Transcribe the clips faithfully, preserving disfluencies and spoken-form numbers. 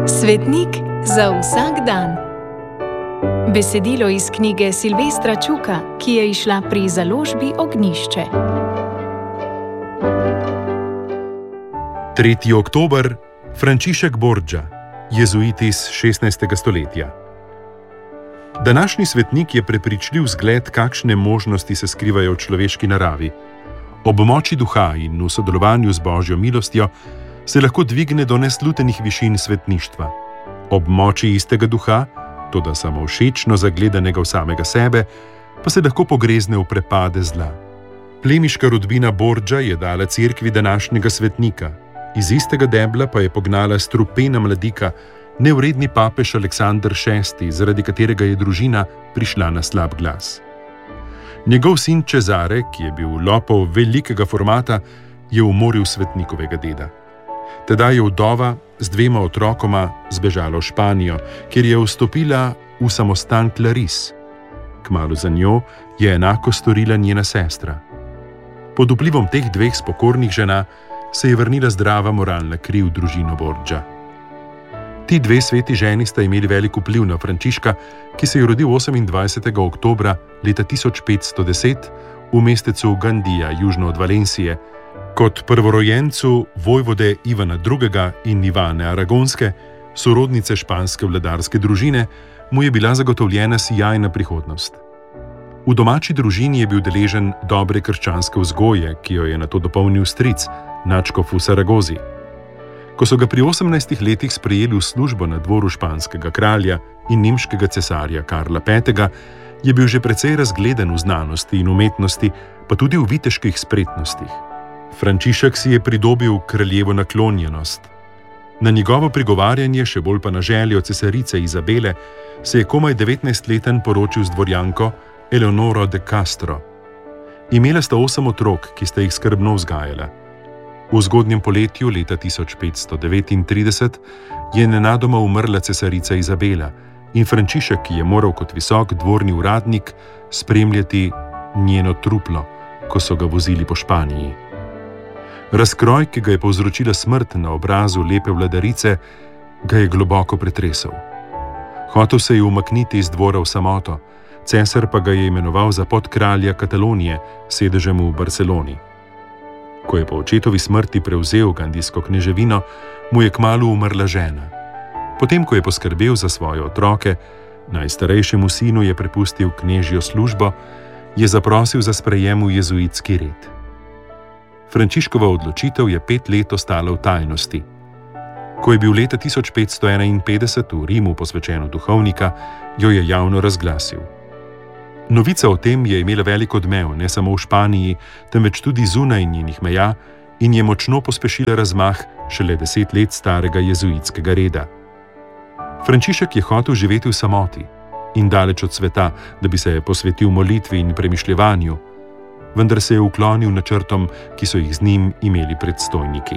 Svetnik za vsak dan. Besedilo iz knjige Silvestra Čuka, ki je izšla pri založbi Ognjišče. tretji oktober, Frančišek Borgia, jezuit iz šestnajstega stoletja. Današnji svetnik je prepričljiv zgled, kakšne možnosti se skrivajo v človeški naravi. Ob moči duha in v sodelovanju z Božjo milostjo se lahko dvigne do neslutenih višin svetništva. Ob moči istega duha, toda samovšečno zagledanega v samega sebe, pa se lahko pogrezne v prepade zla. Plemiška rodbina Borgia je dala cerkvi današnjega svetnika, iz istega debla pa je pognala strupena mladika, nevredni papež Aleksander šesti, zaradi katerega je družina prišla na slab glas. Njegov sin Cezare, ki je bil lopov velikega formata, je umoril svetnikovega deda. Tedaj je vdova z dvema otrokoma zbežala v Španijo, kjer je vstopila v samostan Claris. Kmalu za njo je enako storila njena sestra. Pod vplivom teh dveh spokornih žena se je vrnila zdrava moralna kri v družino Borgia. Ti dve sveti ženi sta imeli velik vpliv na Frančiška, ki se je rodil osemindvajsetega oktobra leta tisoč petsto deset v mestecu Gandija, južno od Valencije. Kot prvorojencu vojvode Ivana drugega in Ivane Aragonske, sorodnice španske vladarske družine, mu je bila zagotovljena sijajna prihodnost. V domači družini je bil deležen dobre krščanske vzgoje, ki jo je nato dopolnil stric, nadškof v Saragozi. Ko so ga pri osemnajstih letih sprejeli v službo na dvoru španskega kralja in nemškega cesarja Karla petega, je bil že precej razgleden v znanosti in umetnosti, pa tudi v viteških spretnostih. Frančišek si je pridobil kraljevo naklonjenost. Na njegovo prigovarjanje, še bolj pa na željo cesarice Izabele, se je komaj devetnajstleten poročil z dvorjanko Eleonoro de Castro. Imela sta osem otrok, ki sta jih skrbno vzgajala. V zgodnjem poletju leta tisoč petsto devetintrideset je nenadoma umrla cesarica Izabela in Frančišek, ki je moral kot visok dvorni uradnik spremljati njeno truplo, ko so ga vozili po Španiji. Razkroj, ki ga je povzročila smrt na obrazu lepe vladarice, ga je globoko pretresel. Hotel se je umakniti iz dvora v samoto, cesar pa ga je imenoval za podkralja Katalonije, sedežem v Barceloni. Ko je po očetovi smrti prevzel gandijsko kneževino, mu je kmalu umrla žena. Potem, ko je poskrbel za svoje otroke, najstarejšemu sinu je prepustil knežjo službo, je zaprosil za sprejem v jezuitski red. Frančiškova odločitev je pet let ostala v tajnosti. Ko je bil leta tisoč petsto enainpetdeset v Rimu posvečen v duhovnika, jo je javno razglasil. Novica o tem je imela velik odmev ne samo v Španiji, temveč tudi zunaj njenih meja in je močno pospešila razmah šele deset let starega jezuitskega reda. Frančišek je hotel živeti v samoti in daleč od sveta, da bi se posvetil molitvi in premišljevanju, vendar se je uklonil načrtom, ki so jih z njim imeli predstojniki.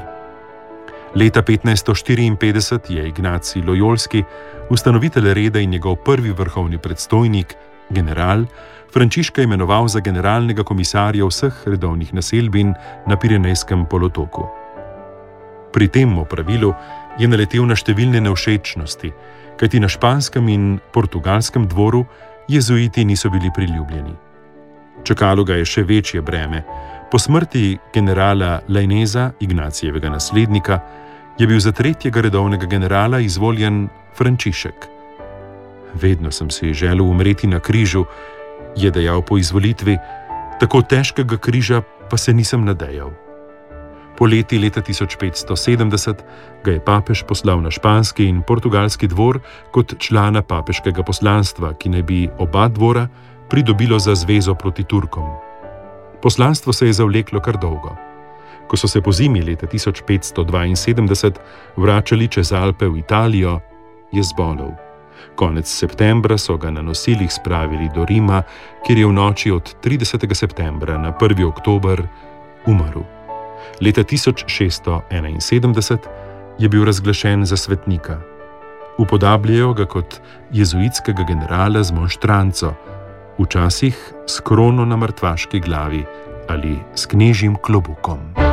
Leta petnajststo štiriinpetdeset je Ignacij Lojolski, ustanovitelj reda in njegov prvi vrhovni predstojnik, general, Frančiška imenoval za generalnega komisarja vseh redovnih naselbin na Pirenejskem polotoku. Pri tem opravilu je naletel na številne nevšečnosti, kajti na španskem in portugalskem dvoru jezuiti niso bili priljubljeni. Čakalo ga je še večje breme. Po smrti generala Laineza, Ignacijevega naslednika, je bil za tretjega redovnega generala izvoljen Frančišek. Vedno sem si želel umreti na križu, je dejal po izvolitvi, tako težkega križa pa se nisem nadejal. Poleti leta tisoč petsto sedemdeset ga je papež poslal na španski in portugalski dvor kot člana papeškega poslanstva, ki naj bi oba dvora pridobilo za zvezo proti Turkom. Poslanstvo se je zavleklo kar dolgo. Ko so se pozimi leta tisoč petsto dvainsedemdeset vračali čez Alpe v Italijo, je zbolel. Konec septembra so ga na nosilih spravili do Rima, kjer je v noči od tridesetega septembra na prvi oktober umrl. Leta tisoč šeststo enainsedemdeset je bil razglašen za svetnika. Upodabljajo ga kot jezuitskega generala z monštranco, včasih s krono na mrtvaški glavi ali s knežjim klobukom.